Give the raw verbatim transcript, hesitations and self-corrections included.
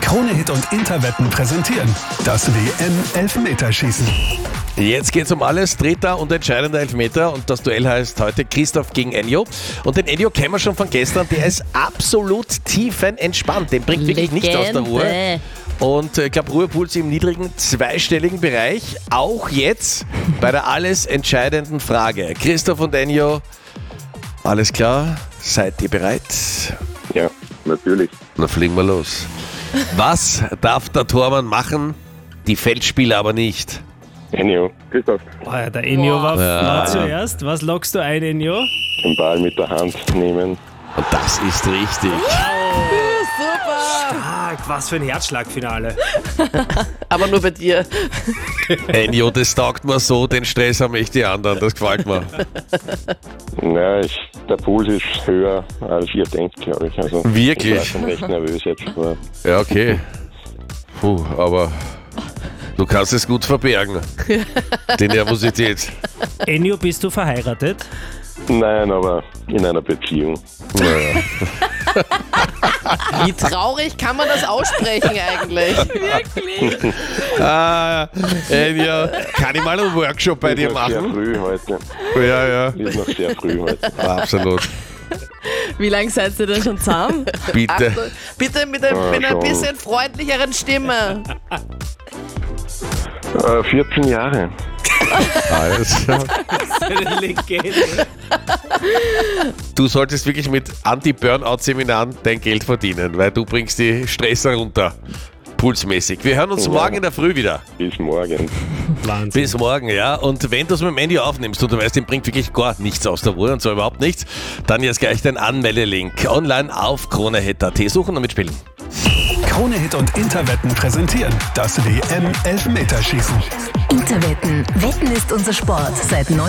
Krone-Hit und Interwetten präsentieren das W M-Elfmeterschießen. Jetzt geht's um alles. Dritter und entscheidender Elfmeter. Und das Duell heißt heute Christoph gegen Ennio. Und den Ennio kennen wir schon von gestern. Der ist absolut tiefenentspannt. Den bringt wirklich nichts aus der Ruhe. Und ich glaube, Ruhepuls im niedrigen zweistelligen Bereich. Auch jetzt bei der alles entscheidenden Frage. Christoph und Ennio, alles klar? Seid ihr bereit? Ja, natürlich. Na, fliegen wir los. Was darf der Tormann machen, die Feldspieler aber nicht? Ennio, Christoph, Oh ja, der Ennio war, Ja. war zuerst. Was lockst du ein, Ennio? den Ball mit der Hand nehmen. Und das ist richtig. Stark, was für ein Herzschlagfinale. Aber nur bei dir. Ennio, das taugt mir so, den Stress haben echt die anderen. Das gefällt mir. Ja, ich, der Puls ist höher, als ihr denkt, glaube ich. Also, Wirklich? Ich war schon recht nervös jetzt. Aber Ja, okay. Puh, aber du kannst es gut verbergen. Die Nervosität. Ennio, bist du verheiratet? nein, aber in einer Beziehung. Naja. Wie traurig kann man das aussprechen eigentlich? Wirklich? Ah, Ennio, kann ich mal einen Workshop bei dir Ist noch sehr machen? früh heute. Ja, ja. Ist noch sehr früh heute. Absolut. Wie lange seid ihr denn schon zusammen? Bitte. Achtung, bitte mit, ein, Ah, mit einer schon. bisschen freundlicheren Stimme. Äh, vierzehn Jahre. Alles klar. Eine Legende. Du solltest wirklich mit Anti-Burnout-Seminaren dein Geld verdienen, weil du bringst die Stress runter. Pulsmäßig. Wir hören uns Ja. morgen in der Früh wieder. Bis morgen. Wahnsinn. Bis morgen, ja. Und wenn du es mit dem Handy aufnimmst und du weißt, den bringt wirklich gar nichts aus der Ruhe und zwar überhaupt nichts, dann jetzt gleich den Anmeldelink online auf Krone-Hit Punkt at suchen und mitspielen. Krone-Hit und Interwetten präsentieren das W M-Elfmeterschießen. Interwetten. Wetten ist unser Sport seit